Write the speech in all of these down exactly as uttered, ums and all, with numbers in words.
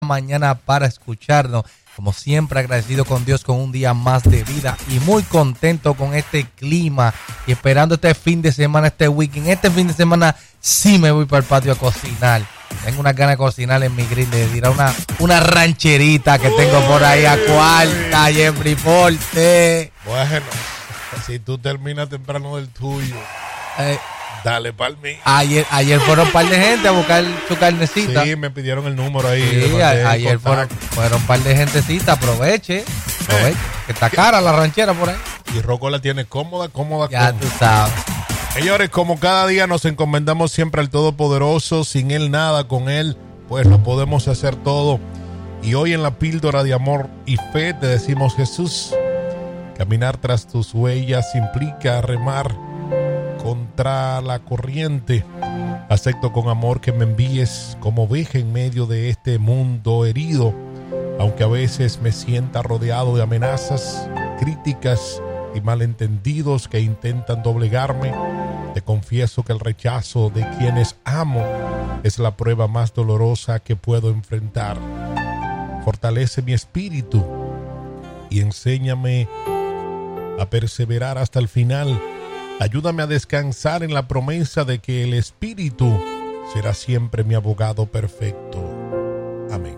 mañana para escucharnos. Como siempre, agradecido con Dios con un día más de vida y muy contento con este clima y esperando este fin de semana, este weekend. Este fin de semana sí me voy para el patio a cocinar. Tengo unas ganas de cocinar en mi grill, de tirar una, una rancherita que tengo por ahí a cuarta, Jeffrey Forte. Bueno, si tú terminas temprano del tuyo, eh, dale para mí. Ayer, ayer fueron un par de gente a buscar su carnecita. Sí, me pidieron el número ahí. Sí, a, ayer fueron, fueron un par de gentecita. Aproveche, aproveche, que está cara la ranchera por ahí. Y Rocco la tiene cómoda, cómoda, ya cómoda. tú sabes. Señores, como cada día nos encomendamos siempre al Todopoderoso, sin Él nada, con Él pues lo podemos hacer todo. Y hoy en la píldora de amor y fe te decimos: Jesús, caminar tras tus huellas implica remar contra la corriente. Acepto con amor que me envíes como oveja en medio de este mundo herido, aunque a veces me sienta rodeado de amenazas, críticas y malentendidos que intentan doblegarme. Te confieso que el rechazo de quienes amo es la prueba más dolorosa que puedo enfrentar. Fortalece mi espíritu y enséñame a perseverar hasta el final. Ayúdame a descansar en la promesa de que el Espíritu será siempre mi abogado perfecto. Amén.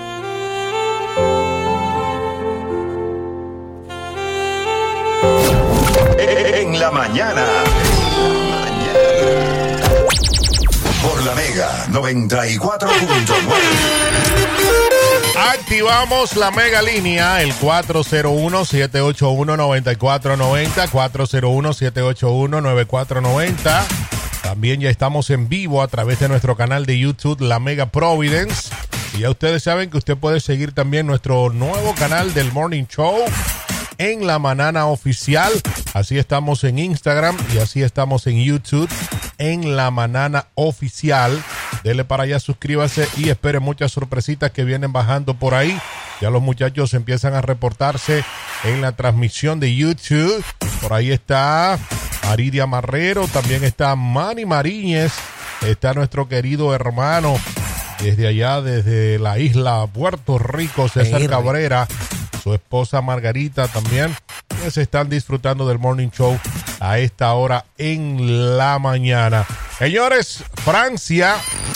En la mañana. Por la Mega noventa y cuatro punto nueve. Activamos la mega línea, el cuatro cero uno, siete ocho uno, nueve cuatro nueve cero, cuatro cero uno, siete ocho uno, nueve cuatro nueve cero. También ya estamos en vivo a través de nuestro canal de YouTube, La Mega Providence. Y ya ustedes saben que usted puede seguir también nuestro nuevo canal del Morning Show, En la Manana Oficial. Así estamos en Instagram y así estamos en YouTube, En la Manana Oficial. Dele para allá, suscríbase y espere muchas sorpresitas que vienen bajando por ahí. Ya los muchachos empiezan a reportarse en la transmisión de YouTube. Por ahí está Aridia Marrero, también está Manny Mariñez, está nuestro querido hermano desde allá, desde la isla Puerto Rico, César Hey, Cabrera, su esposa Margarita también, que se están disfrutando del Morning Show a esta hora en la mañana. Señores, Francia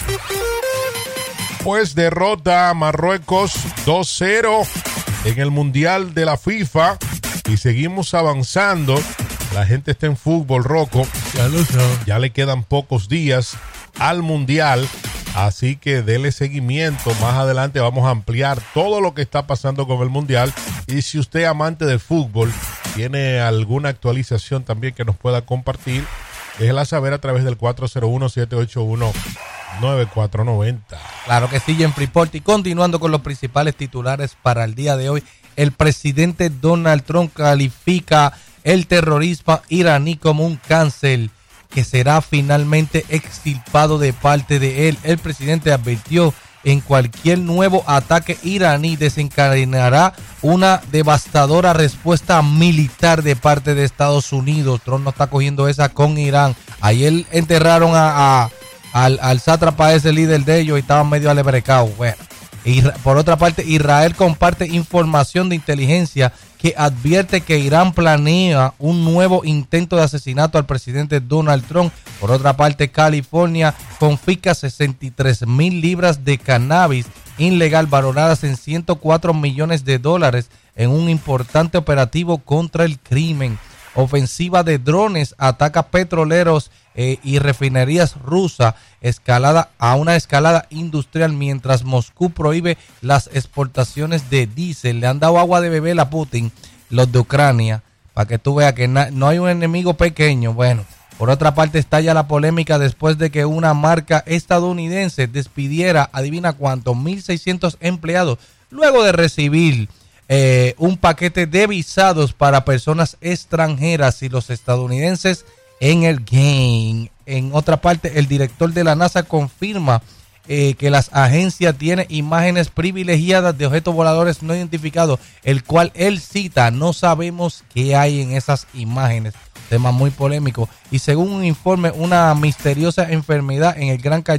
pues derrota a Marruecos dos cero en el Mundial de la FIFA y seguimos avanzando. La gente está en fútbol, Rocco. Ya lo sabes. Ya le quedan pocos días al Mundial, así que dele seguimiento. Más adelante vamos a ampliar todo lo que está pasando con el Mundial. Y si usted, amante del fútbol, tiene alguna actualización también que nos pueda compartir, déjela saber a través del cuatro cero uno, siete ocho uno, nueve cuatro nueve cero. Claro que sí, en Freeport. Y continuando con los principales titulares para el día de hoy, el presidente Donald Trump califica el terrorismo iraní como un cáncer que será finalmente extirpado de parte de él. El presidente advirtió: en cualquier nuevo ataque iraní desencadenará una devastadora respuesta militar de parte de Estados Unidos. Trump no está cogiendo esa con Irán. Ayer enterraron a, a al, al sátrapa, ese líder de ellos, y estaban medio alebrecados. Bueno, y por otra parte, Israel comparte información de inteligencia que advierte que Irán planea un nuevo intento de asesinato al presidente Donald Trump. Por otra parte, California confisca sesenta y tres mil libras de cannabis ilegal valoradas en ciento cuatro millones de dólares en un importante operativo contra el crimen. Ofensiva de drones ataca petroleros eh, y refinerías rusas, escalada a una escalada industrial, mientras Moscú prohíbe las exportaciones de diésel. Le han dado agua de beber a Putin, los de Ucrania, para que tú veas que na- no hay un enemigo pequeño. Bueno, por otra parte, estalla la polémica después de que una marca estadounidense despidiera, adivina cuánto, mil seiscientos empleados, luego de recibir Eh, un paquete de visados para personas extranjeras y los estadounidenses en el game. En otra parte, el director de la NASA confirma eh, que las agencias tienen imágenes privilegiadas de objetos voladores no identificados, el cual él cita: no sabemos qué hay en esas imágenes. Tema muy polémico. Y según un informe, una misteriosa enfermedad en el Gran Cañón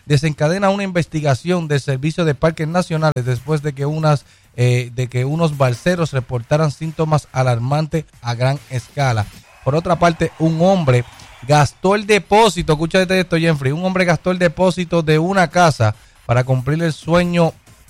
desencadena una investigación del Servicio de Parques Nacionales después de que unas eh, de que unos balseros reportaran síntomas alarmantes a gran escala. Por otra parte, un hombre gastó el depósito, escúchate esto, Jeffrey, un hombre gastó el depósito de una casa para cumplir el sueño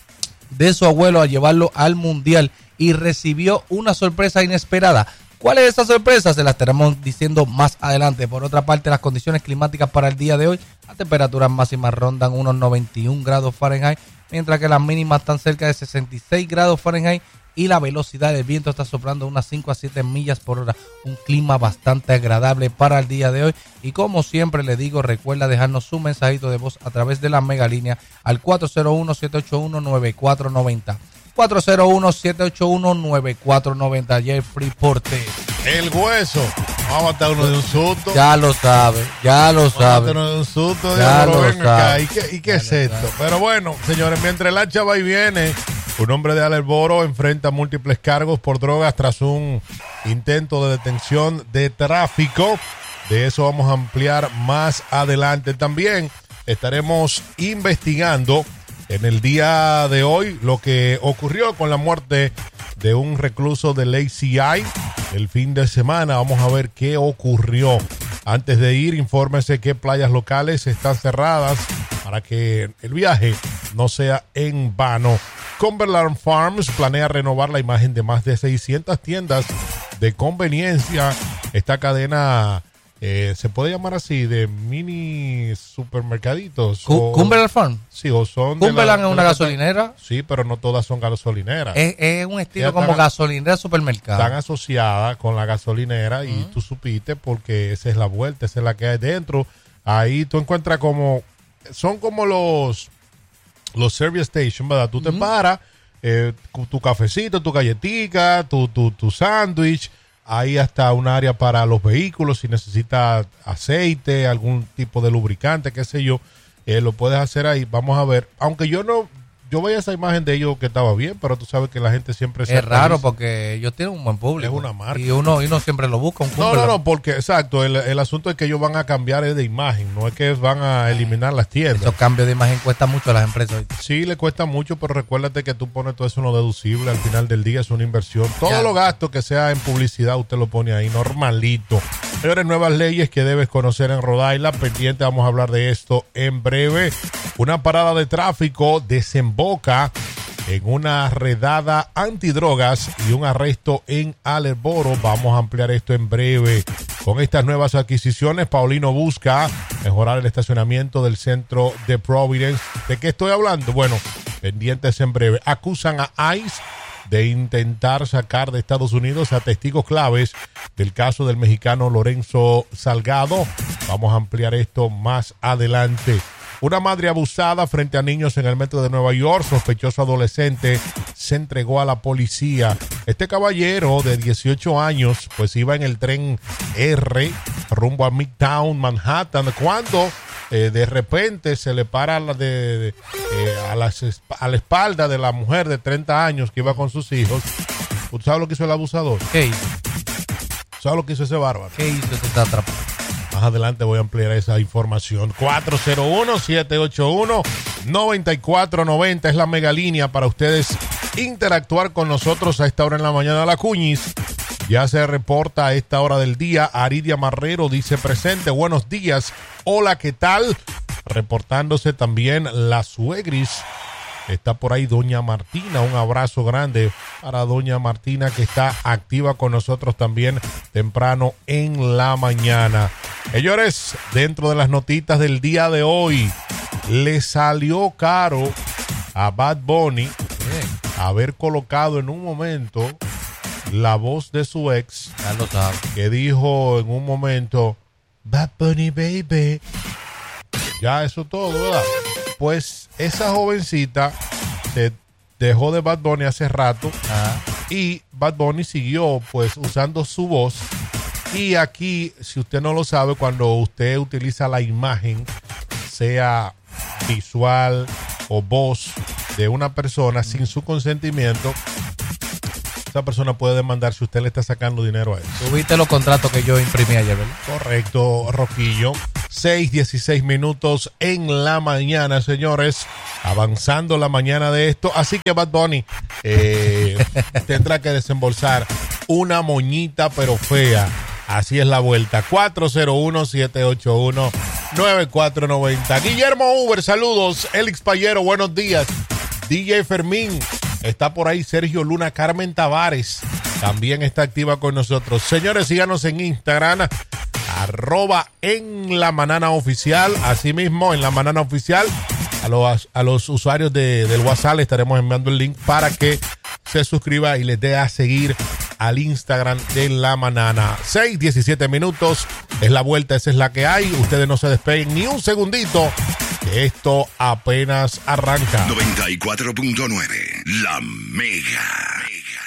de su abuelo a llevarlo al mundial y recibió una sorpresa inesperada. ¿Cuál es esa sorpresa? Se la estaremos diciendo más adelante. Por otra parte, las condiciones climáticas para el día de hoy, las temperaturas máximas rondan unos noventa y un grados Fahrenheit, mientras que las mínimas están cerca de sesenta y seis grados Fahrenheit y la velocidad del viento está soplando unas cinco a siete millas por hora. Un clima bastante agradable para el día de hoy. Y como siempre le digo, recuerda dejarnos su mensajito de voz a través de la mega línea al cuatro cero uno, siete ocho uno, nueve cuatro nueve cero. cuatro cero uno, siete ocho uno, nueve cuatro nueve cero. Jeffrey Portes. El hueso. Vamos a matar uno de un susto. Ya lo sabe, ya lo Vamos sabe. a matar uno de un susto. Ya Dios, lo ven acá. sabe. ¿Y qué, y qué Ya es lo esto? sabe. Pero bueno, señores, mientras la chava y viene, un hombre de Alerboro enfrenta múltiples cargos por drogas tras un intento de detención de tráfico. De eso vamos a ampliar más adelante. También estaremos investigando en el día de hoy lo que ocurrió con la muerte de un recluso del A C I el fin de semana. Vamos a ver qué ocurrió. Antes de ir, infórmese que playas locales están cerradas para que el viaje no sea en vano. Cumberland Farms planea renovar la imagen de más de seiscientas tiendas de conveniencia. Esta cadena eh, se puede llamar así, de mini supermercaditos. Cu- o- Cumberland Farm. Sí, o son. de Cumberland la- es una de la- gasolinera. Sí, pero no todas son gasolineras. Es, es un estilo Ya como están- gasolinera supermercado. Están asociadas con la gasolinera y tú supiste porque esa es la vuelta, esa es la que hay dentro. Ahí tú encuentras como, son como los, los service station, ¿verdad? Tú te paras, eh, cu- tu cafecito, tu galletica, tu, tu, tu sándwich. Hay hasta un área para los vehículos, si necesitas aceite, algún tipo de lubricante, qué sé yo, eh, lo puedes hacer ahí. Vamos a ver, aunque yo no, yo veía esa imagen de ellos que estaba bien, pero tú sabes que la gente siempre se Es raro actualiza. porque ellos tienen un buen público. Es una marca. Y uno, y uno siempre lo busca. Un No, no, Cumberland. no, porque exacto, el, el asunto es que ellos van a cambiar es de imagen, no es que van a eliminar las tiendas. Esos cambios de imagen cuestan mucho a las empresas ahorita. Sí, le cuesta mucho, pero recuérdate que tú pones todo eso en lo deducible, al final del día es una inversión. Todos Ya. los gastos que sea en publicidad usted lo pone ahí, normalito. Señores, nuevas leyes que debes conocer en Rhode Island, pendiente, vamos a hablar de esto en breve. Una parada de tráfico desemboca en una redada antidrogas y un arresto en Alerboro. Vamos a ampliar esto en breve. Con estas nuevas adquisiciones, Paulino busca mejorar el estacionamiento del centro de Providence. ¿De qué estoy hablando? Bueno, pendientes en breve. Acusan a ICE de intentar sacar de Estados Unidos a testigos claves del caso del mexicano Lorenzo Salgado. Vamos a ampliar esto más adelante. Una madre abusada frente a niños en el metro de Nueva York, sospechoso adolescente, se entregó a la policía. Este caballero de dieciocho años, pues iba en el tren R rumbo a Midtown, Manhattan, cuando eh, de repente se le para la de, de, eh, a, las, a la espalda de la mujer de treinta años que iba con sus hijos. ¿Usted sabe lo que hizo el abusador? ¿Qué hizo? ¿Sabe lo que hizo ese bárbaro? ¿Qué hizo ese atrapado? Más adelante voy a ampliar esa información. cuatro cero uno, siete ocho uno, nueve cuatro nueve cero es la mega línea para ustedes interactuar con nosotros a esta hora en la mañana. La Cuñiz ya se reporta a esta hora del día. Aridia Marrero dice presente. Buenos días. Hola, ¿qué tal? Reportándose también la Suegris. Está por ahí doña Martina, un abrazo grande para doña Martina que está activa con nosotros también temprano en la mañana. Señores, dentro de las notitas del día de hoy, le salió caro a Bad Bunny haber colocado en un momento la voz de su ex, Ya lo sabe. que dijo en un momento, Bad Bunny baby. Ya eso todo, ¿verdad? Pues esa jovencita se dejó de Bad Bunny hace rato Ajá. y Bad Bunny siguió pues usando su voz. Y aquí, si usted no lo sabe, cuando usted utiliza la imagen, sea visual o voz de una persona sin su consentimiento, esa persona puede demandar si usted le está sacando dinero a él. Tuviste los contratos que yo imprimí ayer, ¿verdad? Correcto, Roquillo. seis dieciséis minutos en la mañana, señores. Avanzando la mañana de esto. Así que Bad Bunny eh, tendrá que desembolsar una moñita, pero fea. Así es la vuelta. cuatro cero uno, siete ocho uno, nueve cuatro nueve cero. Guillermo Uber, saludos. Elix Payero, buenos días. D J Fermín, está por ahí. Sergio Luna, Carmen Tavares también está activa con nosotros. Señores, síganos en Instagram, arroba en la manana oficial. Asimismo, en la manana oficial, a los, a los usuarios de, del WhatsApp le estaremos enviando el link para que se suscriba y les dé a seguir al Instagram de La Manana. seis diecisiete minutos, es la vuelta, esa es la que hay. Ustedes no se despeguen ni un segundito, que esto apenas arranca. noventa y cuatro punto nueve, La Mega.